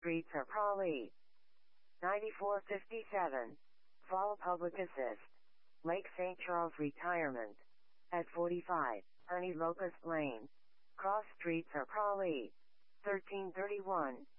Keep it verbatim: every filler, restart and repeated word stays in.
streets are Prawley. ninety-four fifty-seven. Fall Public Assist. Lake Saint Charles Retirement. At forty-five, Ernie Locust Lane. Cross streets are Prawley. thirteen thirty-one.